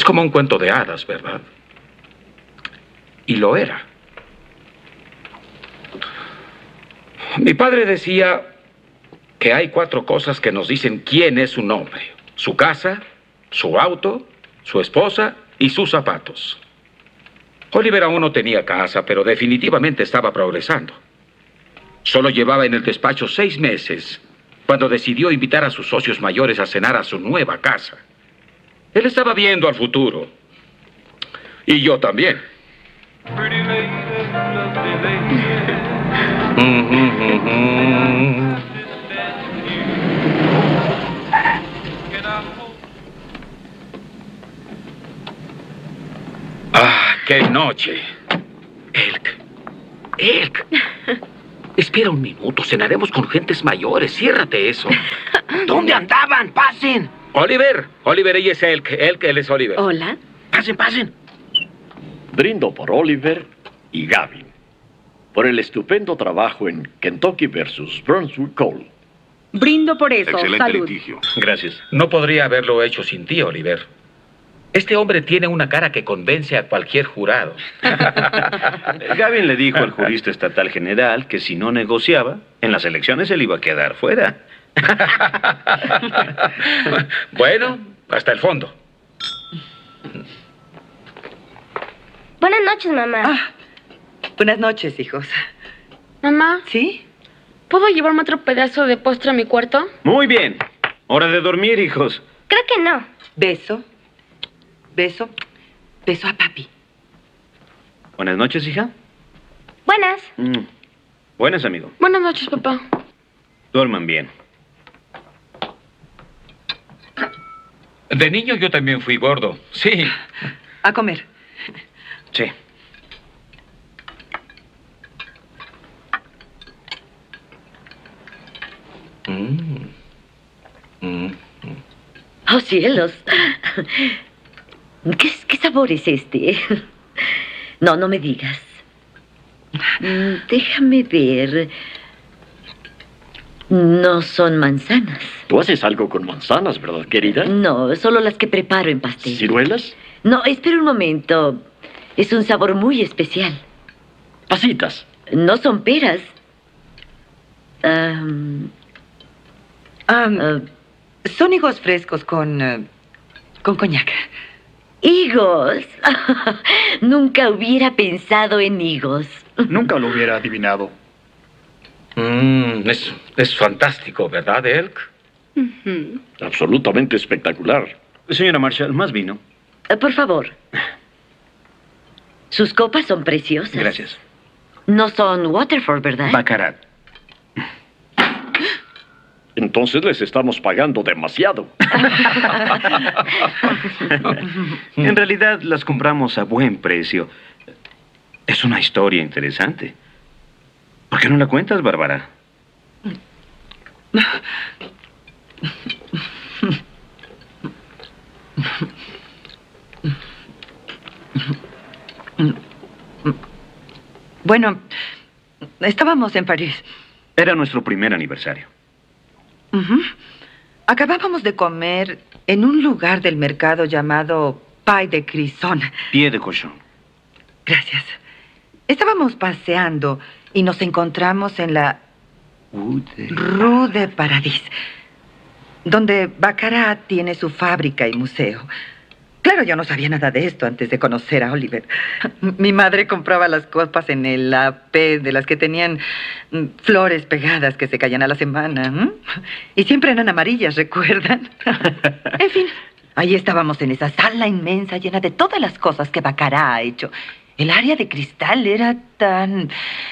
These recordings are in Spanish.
como un cuento de hadas, ¿verdad? Y lo era. Mi padre decía que hay 4 cosas que nos dicen quién es un hombre: su casa, su auto, su esposa y sus zapatos. Oliver aún no tenía casa, pero definitivamente estaba progresando. Solo llevaba en el despacho 6 meses cuando decidió invitar a sus socios mayores a cenar a su nueva casa. Él estaba viendo al futuro. Y yo también. ¡Ah, qué noche! Elk. Espera un minuto, cenaremos con gentes mayores. Ciérrate eso. ¿Dónde andaban? ¡Pasen! Oliver, ella es Elk. Él es Oliver. Hola. Pasen. Brindo por Oliver y Gavin, por el estupendo trabajo en Kentucky versus Brunswick Coal. Brindo por eso. Excelente Salud. litigio. Gracias. No podría haberlo hecho sin ti, Oliver. Este hombre tiene una cara que convence a cualquier jurado. Gavin le dijo al jurista estatal general que si no negociaba, en las elecciones él iba a quedar fuera. Bueno, hasta el fondo. Buenas noches, mamá. Buenas noches, hijos. Mamá, ¿Sí? ¿puedo llevarme otro pedazo de postre a mi cuarto? Muy bien. Hora de dormir, hijos. Creo que no. Beso a papi. Buenas noches, hija. Buenas. Buenas, amigo. Buenas noches, papá. Duerman bien. De niño yo también fui gordo. Sí. A comer. Sí. ¡Oh, cielos! ¿Qué sabor es este? No me digas. Déjame ver. No son manzanas. Tú haces algo con manzanas, ¿verdad, querida? No, solo las que preparo en pastel. ¿Ciruelas? No, espera un momento. Es un sabor muy especial. Pasitas. No son peras. Son higos frescos con coñac. Higos. Nunca hubiera pensado en higos. Nunca lo hubiera adivinado. Es fantástico, ¿verdad, Elk? Absolutamente espectacular. Señora Marshall, más vino. Por favor. Sus copas son preciosas. Gracias. No son Waterford, ¿verdad? Baccarat. Entonces les estamos pagando demasiado. En realidad las compramos a buen precio. Es una historia interesante. ¿Por qué no la cuentas, Bárbara? Bueno, estábamos en París. Era nuestro primer aniversario. Acabábamos de comer en un lugar del mercado llamado Pie de Crison. Pie de cochón. Gracias. Estábamos paseando y nos encontramos en la Rue de Paradis, donde Baccarat tiene su fábrica y museo. Claro, yo no sabía nada de esto antes de conocer a Oliver. Mi madre compraba las copas en el AP, de las que tenían flores pegadas que se caían a la semana. Y siempre eran amarillas, ¿recuerdan? En fin, ahí estábamos en esa sala inmensa llena de todas las cosas que Baccarat ha hecho. El área de cristal era tan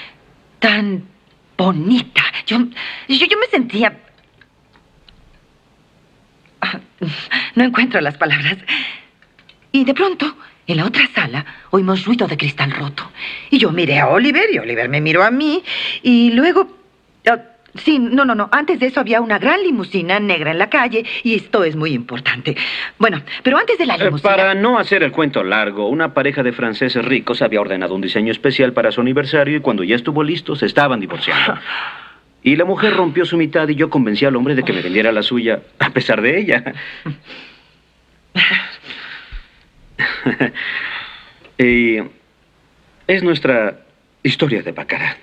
bonita. Yo me sentía... No encuentro las palabras. Y de pronto, en la otra sala, oímos ruido de cristal roto. Y yo miré a Oliver, y Oliver me miró a mí. Y luego... No. Antes de eso había una gran limusina negra en la calle, y esto es muy importante. Bueno, pero antes de la limusina... Para no hacer el cuento largo, una pareja de franceses ricos había ordenado un diseño especial para su aniversario y cuando ya estuvo listo, se estaban divorciando. Y la mujer rompió su mitad y yo convencí al hombre de que me vendiera la suya, a pesar de ella. Y es nuestra historia de Baccarat.